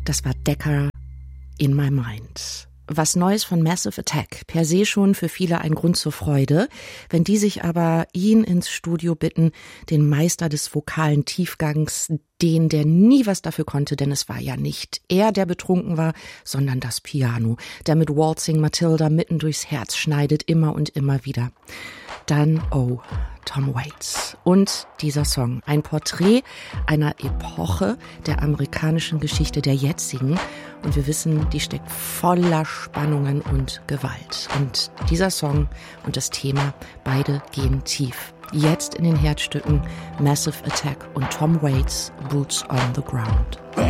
Das war Decca in My Mind. Was Neues von Massive Attack, per se schon für viele ein Grund zur Freude. Wenn die sich aber ihn ins Studio bitten, den Meister des vokalen Tiefgangs, den, der nie was dafür konnte, denn es war ja nicht er, der betrunken war, sondern das Piano, der mit Waltzing Matilda mitten durchs Herz schneidet, immer und immer wieder. Dann, oh, Tom Waits. Und dieser Song, ein Porträt einer Epoche der amerikanischen Geschichte, der jetzigen. Und wir wissen, die steckt voller Spannungen und Gewalt. Und dieser Song und das Thema, beide gehen tief. Jetzt in den Herzstücken Massive Attack und Tom Waits, Boots on the Ground.